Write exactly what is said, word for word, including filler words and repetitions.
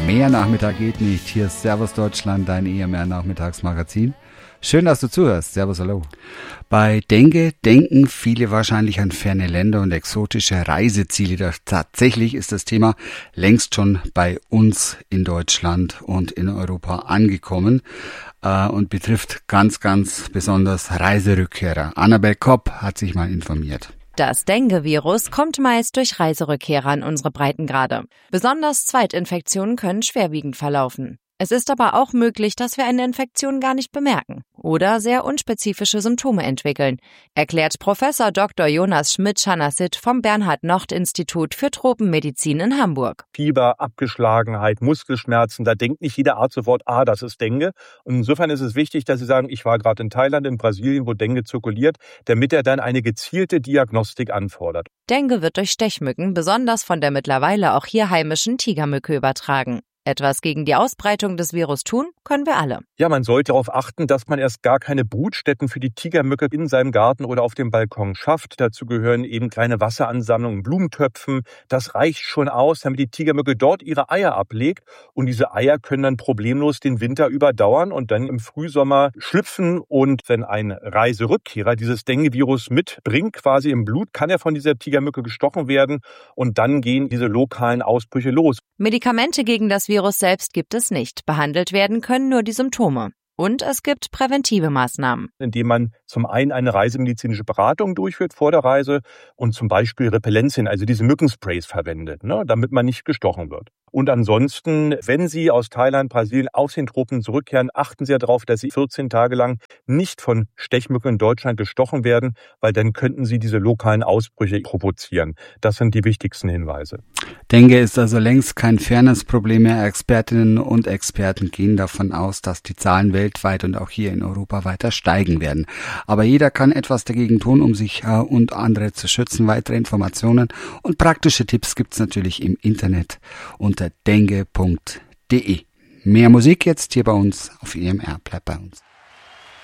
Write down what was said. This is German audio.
Mehr Nachmittag geht nicht. Hier ist Servus Deutschland, dein E M R-Nachmittagsmagazin. Schön, dass du zuhörst. Servus, hallo. Bei Dengue denken viele wahrscheinlich an ferne Länder und exotische Reiseziele. Doch tatsächlich ist das Thema längst schon bei uns in Deutschland und in Europa angekommen äh, und betrifft ganz, ganz besonders Reiserückkehrer. Annabel Kopp hat sich mal informiert. Das Dengue-Virus kommt meist durch Reiserückkehrer in unsere Breitengrade. Besonders Zweitinfektionen können schwerwiegend verlaufen. Es ist aber auch möglich, dass wir eine Infektion gar nicht bemerken oder sehr unspezifische Symptome entwickeln, erklärt Professor Doktor Jonas Schmidt-Schanassit vom Bernhard-Nocht-Institut für Tropenmedizin in Hamburg. Fieber, Abgeschlagenheit, Muskelschmerzen, da denkt nicht jeder Arzt sofort, ah, das ist Dengue. Und insofern ist es wichtig, dass Sie sagen, ich war gerade in Thailand, in Brasilien, wo Dengue zirkuliert, damit er dann eine gezielte Diagnostik anfordert. Dengue wird durch Stechmücken, besonders von der mittlerweile auch hier heimischen Tigermücke, übertragen. Etwas gegen die Ausbreitung des Virus tun können wir alle. Ja, man sollte darauf achten, dass man erst gar keine Brutstätten für die Tigermücke in seinem Garten oder auf dem Balkon schafft. Dazu gehören eben kleine Wasseransammlungen in Blumentöpfen. Das reicht schon aus, damit die Tigermücke dort ihre Eier ablegt. Und diese Eier können dann problemlos den Winter überdauern und dann im Frühsommer schlüpfen. Und wenn ein Reiserückkehrer dieses Dengue-Virus mitbringt, quasi im Blut, kann er von dieser Tigermücke gestochen werden. Und dann gehen diese lokalen Ausbrüche los. Medikamente gegen das Virus selbst gibt es nicht. Behandelt werden können nur die Symptome. Und es gibt präventive Maßnahmen. Indem man zum einen eine reisemedizinische Beratung durchführt vor der Reise und zum Beispiel Repellenzien, also diese Mückensprays verwendet, ne, damit man nicht gestochen wird. Und ansonsten, wenn Sie aus Thailand, Brasilien, aus den Tropen zurückkehren, achten Sie darauf, dass Sie vierzehn Tage lang nicht von Stechmücken in Deutschland gestochen werden, weil dann könnten Sie diese lokalen Ausbrüche provozieren. Das sind die wichtigsten Hinweise. Dengue ist also längst kein fernes Problem mehr. Expertinnen und Experten gehen davon aus, dass die Zahlen weltweit und auch hier in Europa weiter steigen werden. Aber jeder kann etwas dagegen tun, um sich und andere zu schützen. Weitere Informationen und praktische Tipps gibt's natürlich im Internet unter dengue punkt de. Mehr Musik jetzt hier bei uns auf E M R. Bleibt bei uns.